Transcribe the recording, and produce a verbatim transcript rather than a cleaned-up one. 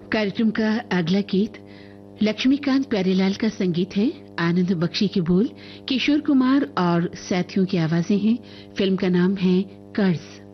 कार्यक्रम का अगला गीत लक्ष्मीकांत प्यारेलाल का संगीत है, आनंद बख्शी के बोल, किशोर कुमार और साथियों की आवाजें हैं। फिल्म का नाम है कर्ज।